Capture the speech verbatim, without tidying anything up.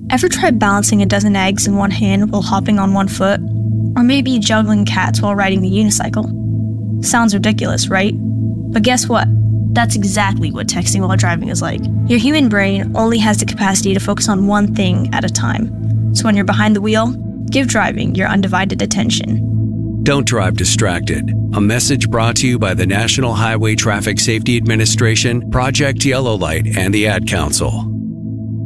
Ever try balancing a dozen eggs in one hand while hopping on one foot? Or maybe juggling cats while riding the unicycle? Sounds ridiculous, right? But guess what? That's exactly what texting while driving is like. Your human brain only has the capacity to focus on one thing at a time. So when you're behind the wheel, give driving your undivided attention. Don't drive distracted. A message brought to you by the National Highway Traffic Safety Administration, Project Yellow Light, and the Ad Council.